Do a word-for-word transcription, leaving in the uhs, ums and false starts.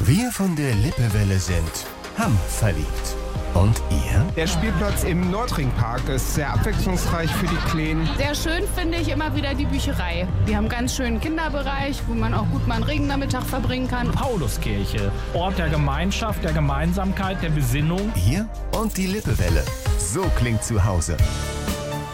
Wir von der Lippewelle sind hammerverliebt. Und ihr? Der Spielplatz im Nordringpark ist sehr abwechslungsreich für die Kleinen. Sehr schön finde ich immer wieder die Bücherei. Wir haben einen ganz schönen Kinderbereich, wo man auch gut mal einen Regennachmittag verbringen kann. Pauluskirche, Ort der Gemeinschaft, der Gemeinsamkeit, der Besinnung. Ihr und die Lippewelle. So klingt zu Hause.